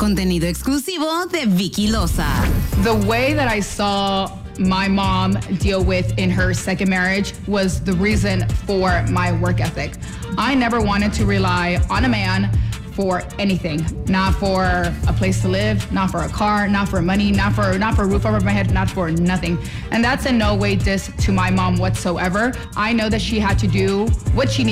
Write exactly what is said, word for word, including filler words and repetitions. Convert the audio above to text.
Contenido exclusivo de Vicky Loza. The way that I saw my mom deal with in her second marriage was the reason for my work ethic. I never wanted to rely on a man for anything, not for a place to live, not for a car, not for money, not for not for a roof over my head, not for nothing. And that's in no way diss to my mom whatsoever. I know that she had to do what she needed